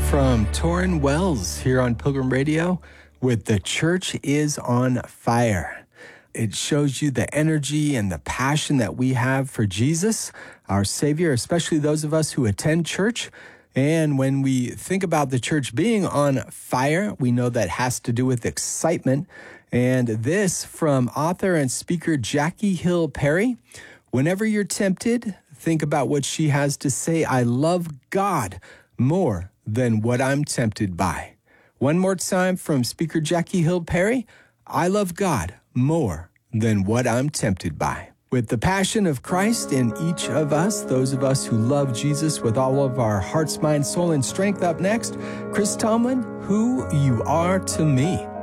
from Torrin Wells here on Pilgrim Radio with The Church is on Fire. It shows you the energy and the passion that we have for Jesus, our Savior, especially those of us who attend church. And when we think about the church being on fire, we know that has to do with excitement. And this from author and speaker Jackie Hill Perry. Whenever you're tempted, think about what she has to say. I love God more than what I'm tempted by. One more time from speaker Jackie Hill Perry. I love God more than what I'm tempted by. With the passion of Christ in each of us, those of us who love Jesus with all of our hearts, mind, soul, and strength. Up next, Chris Tomlin, Who You Are to Me.